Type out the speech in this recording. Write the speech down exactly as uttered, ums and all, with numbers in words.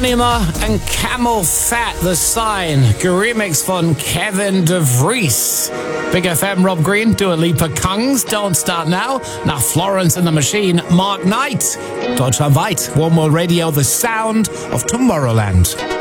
Anima and Camel Fat, The Sign, Remix von Kevin De Vries. Big F M, Rob Green, Dua Lipa, Kungs, Don't Start Now. Nach Florence and the Machine, Mark Knight. Deutschlandweit, One World Radio, The Sound of Tomorrowland.